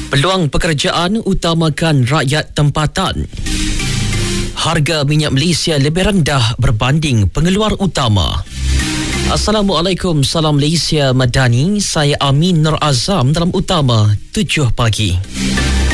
Peluang pekerjaan utamakan rakyat tempatan. Harga minyak Malaysia lebih rendah berbanding pengeluar utama. Assalamualaikum, salam Malaysia Madani. Saya Amin Nur Azam dalam Utama 7 pagi.